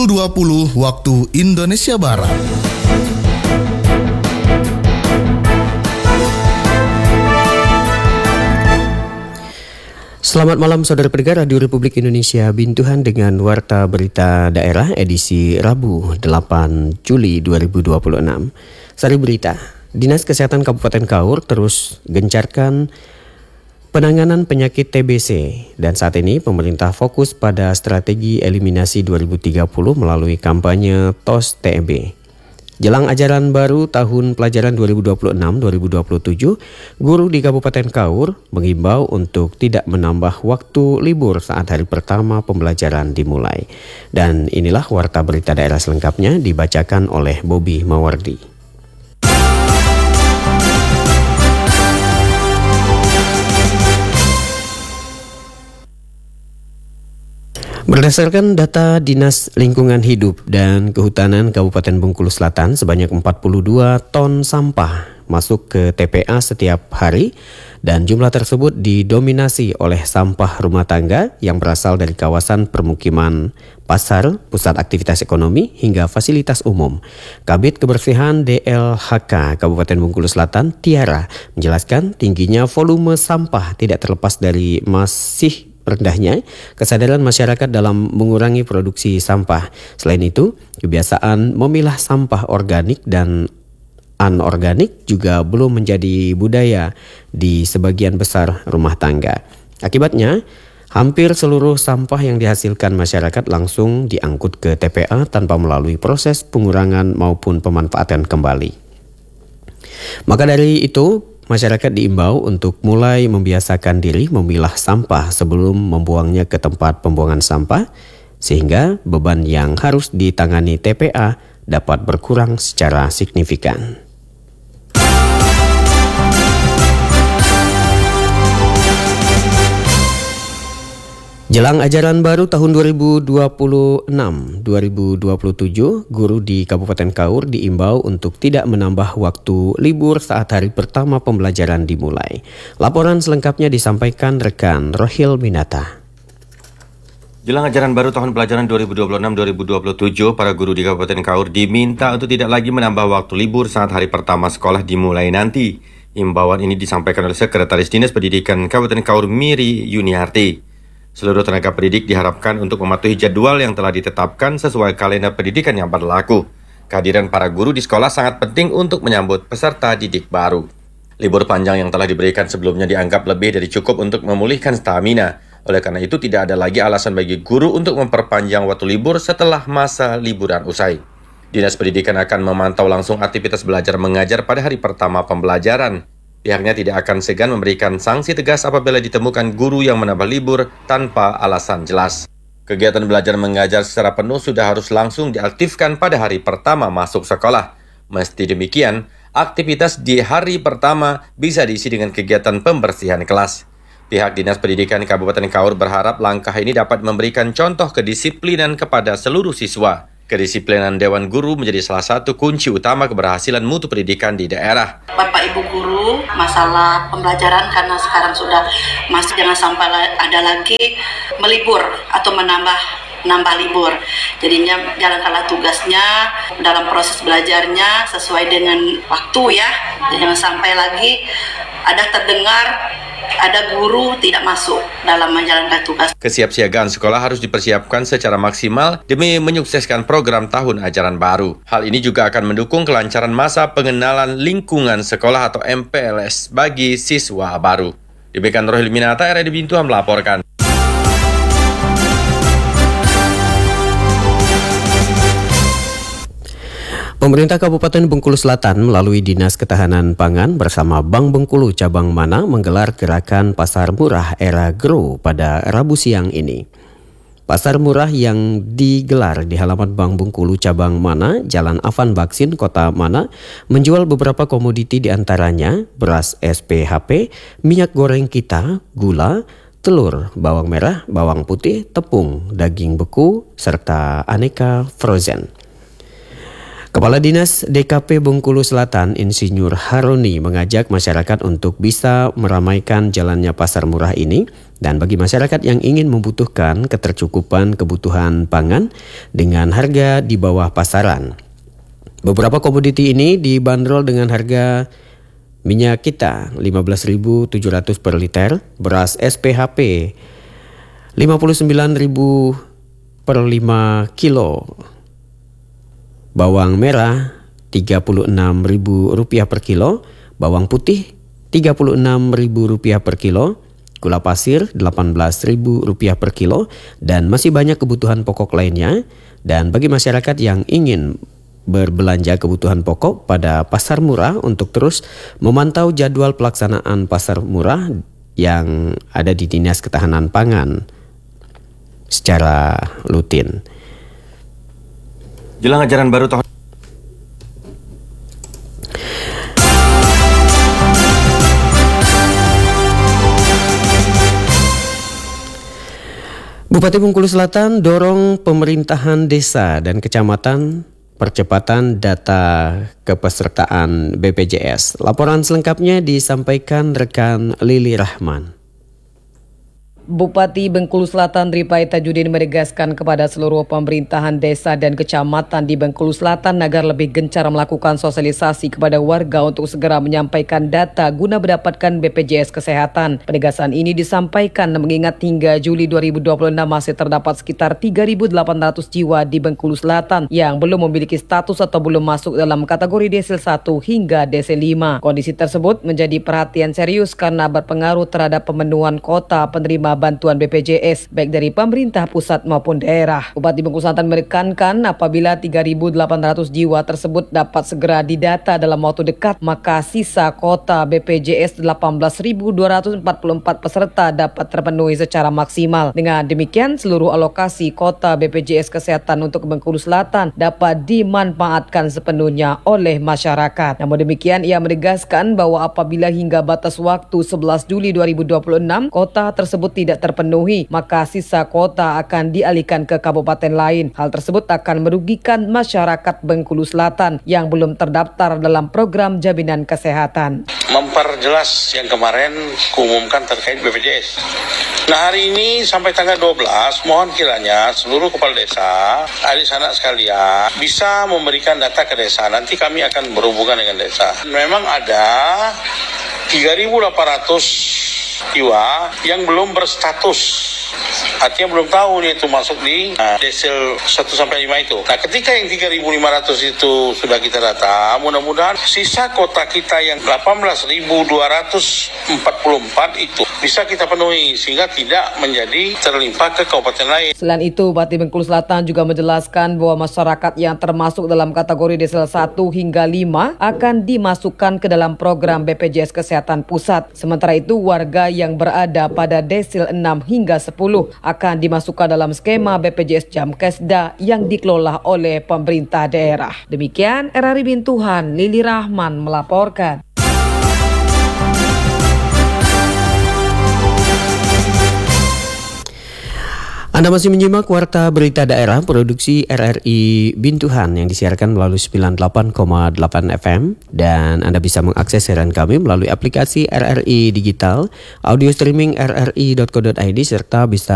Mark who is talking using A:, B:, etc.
A: 20 waktu Indonesia Barat.
B: Selamat malam saudara pendengar Radio Republik Indonesia Bintuhan dengan Warta Berita Daerah edisi Rabu 8 Juli 2026. Sari berita, Dinas Kesehatan Kabupaten Kaur terus gencarkan penanganan penyakit TBC dan saat ini pemerintah fokus pada strategi eliminasi 2030 melalui kampanye TOS TB. Jelang ajaran baru tahun pelajaran 2026-2027, guru di Kabupaten Kaur mengimbau untuk tidak menambah waktu libur saat hari pertama pembelajaran dimulai. Dan inilah warta berita daerah selengkapnya dibacakan oleh Bobby Mawardi. Berdasarkan data Dinas Lingkungan Hidup dan Kehutanan Kabupaten Bengkulu Selatan, sebanyak 42 ton sampah masuk ke TPA setiap hari dan jumlah tersebut didominasi oleh sampah rumah tangga yang berasal dari kawasan permukiman, pasar, pusat aktivitas ekonomi hingga fasilitas umum. Kabid Kebersihan DLHK Kabupaten Bengkulu Selatan, Tiara, menjelaskan tingginya volume sampah tidak terlepas dari masih rendahnya kesadaran masyarakat dalam mengurangi produksi sampah. Selain itu, kebiasaan memilah sampah organik dan anorganik juga belum menjadi budaya di sebagian besar rumah tangga. Akibatnya, hampir seluruh sampah yang dihasilkan masyarakat langsung diangkut ke TPA tanpa melalui proses pengurangan maupun pemanfaatan kembali. Maka dari itu, masyarakat diimbau untuk mulai membiasakan diri memilah sampah sebelum membuangnya ke tempat pembuangan sampah, sehingga beban yang harus ditangani TPA dapat berkurang secara signifikan. Jelang ajaran baru tahun 2026-2027, guru di Kabupaten Kaur diimbau untuk tidak menambah waktu libur saat hari pertama pembelajaran dimulai. Laporan selengkapnya disampaikan rekan Rohil Minata.
C: Jelang ajaran baru tahun pelajaran 2026-2027, para guru di Kabupaten Kaur diminta untuk tidak lagi menambah waktu libur saat hari pertama sekolah dimulai nanti. Imbauan ini disampaikan oleh Sekretaris Dinas Pendidikan Kabupaten Kaur Miri Yuniarti. Seluruh tenaga pendidik diharapkan untuk mematuhi jadwal yang telah ditetapkan sesuai kalender pendidikan yang berlaku. Kehadiran para guru di sekolah sangat penting untuk menyambut peserta didik baru. Libur panjang yang telah diberikan sebelumnya dianggap lebih dari cukup untuk memulihkan stamina. Oleh karena itu tidak ada lagi alasan bagi guru untuk memperpanjang waktu libur setelah masa liburan usai. Dinas Pendidikan akan memantau langsung aktivitas belajar mengajar pada hari pertama pembelajaran. Pihaknya tidak akan segan memberikan sanksi tegas apabila ditemukan guru yang menambah libur tanpa alasan jelas. Kegiatan belajar mengajar secara penuh sudah harus langsung diaktifkan pada hari pertama masuk sekolah. Meski demikian, aktivitas di hari pertama bisa diisi dengan kegiatan pembersihan kelas. Pihak Dinas Pendidikan Kabupaten Kaur berharap langkah ini dapat memberikan contoh kedisiplinan kepada seluruh siswa. Kedisiplinan Dewan Guru menjadi salah satu kunci utama keberhasilan mutu pendidikan di daerah.
D: Bapak Ibu guru, masalah pembelajaran karena sekarang sudah masih jangan sampai ada lagi melibur atau menambah libur. Jadinya jalankanlah tugasnya dalam proses belajarnya sesuai dengan waktu ya. Jangan sampai lagi ada terdengar ada guru tidak masuk dalam menjalankan tugas.
C: Kesiapsiagaan sekolah harus dipersiapkan secara maksimal demi menyukseskan program tahun ajaran baru. Hal ini juga akan mendukung kelancaran masa pengenalan lingkungan sekolah atau MPLS bagi siswa baru. Demikian Rohil Minata, RRI Bintuhan melaporkan.
B: Pemerintah Kabupaten Bengkulu Selatan melalui Dinas Ketahanan Pangan bersama Bank Bengkulu Cabang Mana menggelar gerakan Pasar Murah Era Grow pada Rabu siang ini. Pasar murah yang digelar di halaman Bank Bengkulu Cabang Mana, Jalan Afan Baksin, Kota Mana, menjual beberapa komoditi diantaranya beras SPHP, minyak goreng kita, gula, telur, bawang merah, bawang putih, tepung, daging beku, serta aneka frozen. Kepala Dinas DKP Bengkulu Selatan, Insinyur Haroni, mengajak masyarakat untuk bisa meramaikan jalannya pasar murah ini Dan bagi masyarakat yang ingin membutuhkan ketercukupan kebutuhan pangan dengan harga di bawah pasaran. Beberapa komoditi ini dibanderol dengan harga minyak kita 15.700 per liter, beras SPHP 59.000 per 5 kilo, bawang merah Rp36.000 per kilo, bawang putih Rp36.000 per kilo, gula pasir Rp18.000 per kilo, dan masih banyak kebutuhan pokok lainnya. Dan bagi masyarakat yang ingin berbelanja kebutuhan pokok pada pasar murah untuk terus memantau jadwal pelaksanaan pasar murah yang ada di Dinas Ketahanan Pangan secara rutin.
C: Jelang ajaran baru tahun
B: Bupati Bengkulu Selatan dorong pemerintahan desa dan kecamatan percepatan data kepesertaan BPJS. Laporan selengkapnya disampaikan rekan Lili Rahman.
E: Bupati Bengkulu Selatan Ripai Tajudin menegaskan kepada seluruh pemerintahan desa dan kecamatan di Bengkulu Selatan agar lebih gencar melakukan sosialisasi kepada warga untuk segera menyampaikan data guna mendapatkan BPJS Kesehatan. Penegasan ini disampaikan mengingat hingga Juli 2026 masih terdapat sekitar 3.800 jiwa di Bengkulu Selatan yang belum memiliki status atau belum masuk dalam kategori Desil 1 hingga Desil 5. Kondisi tersebut menjadi perhatian serius karena berpengaruh terhadap pemenuhan kota penerima bantuan BPJS baik dari pemerintah pusat maupun daerah. Bupati Bengkulu Selatan menekankan apabila 3.800 jiwa tersebut dapat segera didata dalam waktu dekat, maka sisa kota BPJS 18.244 peserta dapat terpenuhi secara maksimal. Dengan demikian, seluruh alokasi kota BPJS Kesehatan untuk Bengkulu Selatan dapat dimanfaatkan sepenuhnya oleh masyarakat. Namun demikian, ia menegaskan bahwa apabila hingga batas waktu 11 Juli 2026 kota tersebut tidak terpenuhi, maka sisa kota akan dialihkan ke kabupaten lain. Hal tersebut akan merugikan masyarakat Bengkulu Selatan yang belum terdaftar dalam program jaminan kesehatan.
F: Memperjelas yang kemarin kuumumkan terkait BPJS. Nah, hari ini sampai tanggal 12, mohon kiranya seluruh kepala desa, adik sanak sekalian bisa memberikan data ke desa. Nanti kami akan berhubungan dengan desa. Memang ada 3.800 jiwa yang belum berstatus, artinya belum tahu dia itu masuk di desil 1 sampai 5 itu. Nah, ketika yang 3.500 itu sudah kita data, mudah-mudahan sisa kota kita yang 18.244 itu bisa kita penuhi sehingga tidak menjadi terlimpah ke kabupaten lain.
E: Selain itu, Bupati Bengkulu Selatan juga menjelaskan bahwa masyarakat yang termasuk dalam kategori desil 1 hingga 5 akan dimasukkan ke dalam program BPJS Kesehatan Pusat. Sementara itu, warga yang berada pada desil 6 hingga 10 akan dimasukkan dalam skema BPJS Jamkesda yang dikelola oleh pemerintah daerah. Demikian RRI Bintuhan, Lili Rahman melaporkan.
B: Anda masih menyimak Warta Berita Daerah produksi RRI Bintuhan yang disiarkan melalui 98,8 FM dan Anda bisa mengakses siaran kami melalui aplikasi RRI Digital, audio streaming rri.co.id serta bisa